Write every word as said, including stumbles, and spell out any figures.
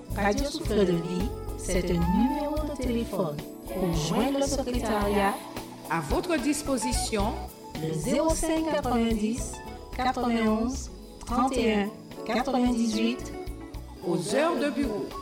Radio Souffle de Vie, c'est un numéro de téléphone. Pour joindre le secrétariat, à votre disposition, le zéro cinq quatre-vingt-dix quatre-vingt-onze trente et un quatre-vingt-dix-huit aux heures de bureau.